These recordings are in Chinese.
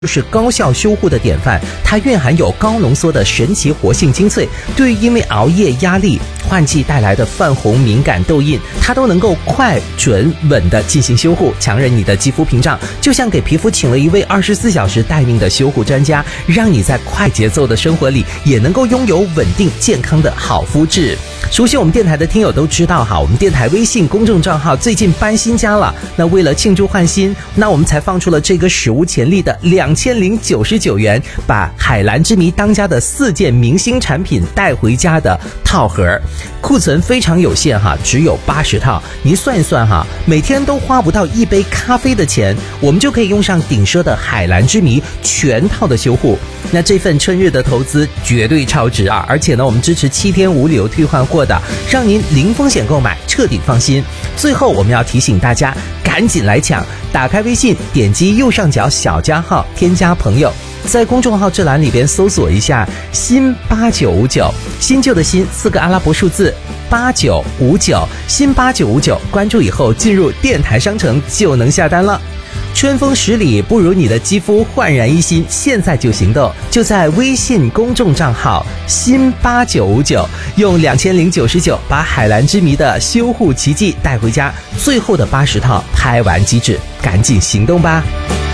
就是高效修护的典范，它蕴含有高浓缩的神奇活性精粹，对于因为熬夜、压力、换季带来的泛红、敏感、痘印，它都能够快、准、稳地进行修护，强韧你的肌肤屏障，就像给皮肤请了一位24小时待命的修护专家，让你在快节奏的生活里也能够拥有稳定健康的好肤质。熟悉我们电台的听友都知道哈，我们电台微信公众账号最近搬新家了。那为了庆祝换新，那我们才放出了这个史无前例的2099元，把海蓝之谜当家的4件明星产品带回家的套盒，库存非常有限哈，只有80套。您算一算哈，每天都花不到一杯咖啡的钱，我们就可以用上顶奢的海蓝之谜全套的修护。那这份春日的投资绝对超值啊！而且呢，我们支持7天无理由退换货的，让您零风险购买，彻底放心。最后我们要提醒大家，赶紧来抢！打开微信，点击右上角小加号，添加朋友，在公众号这栏里边搜索一下新8959，新旧的新4个阿拉伯数字8959，新8959，关注以后进入电台商城就能下单了。春风10里不如你的肌肤焕然一新，现在就行动，就在微信公众账号新8959，用2099把海蓝之谜的修护奇迹带回家，最后的80套拍完即止，赶紧行动吧！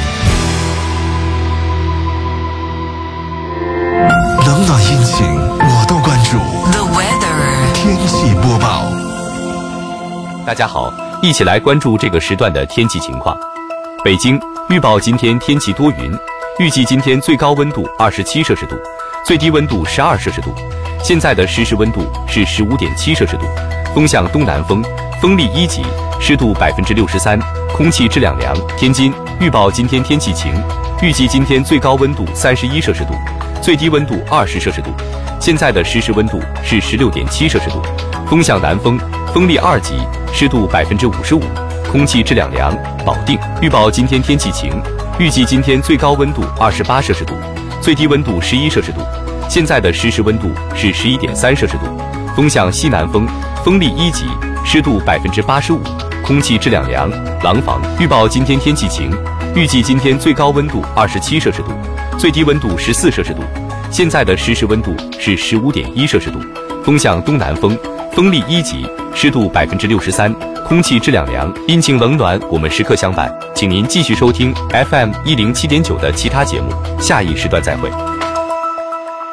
冷暖阴晴我都关注。 The weather 天气播报。 大家好，一起来关注这个时段的天气情况。北京预报今天天气多云，预计今天最高温度27摄氏度，最低温度12摄氏度。现在的实时温度是15.7摄氏度，风向东南风，风力1级，湿度63%，空气质量良。天津预报今天天气晴，预计今天最高温度31摄氏度，最低温度20摄氏度。现在的实时温度是16.7摄氏度，风向南风，风力2级，湿度55%，空气质量良。保定预报今天天气晴，预计今天最高温度28摄氏度，最低温度11摄氏度。现在的实时温度是11.3摄氏度，风向西南风，风力1级，湿度85%，空气质量良。廊坊预报今天天气晴，预计今天最高温度27摄氏度，最低温度14摄氏度。现在的实时温度是15.1摄氏度，风向东南风，风力1级，湿度63%，空气质量良。阴晴冷暖我们时刻相伴，请您继续收听 FM 107.9的其他节目，下一时段再会。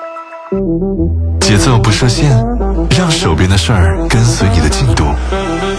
节奏不设限，让手边的事儿跟随你的进度。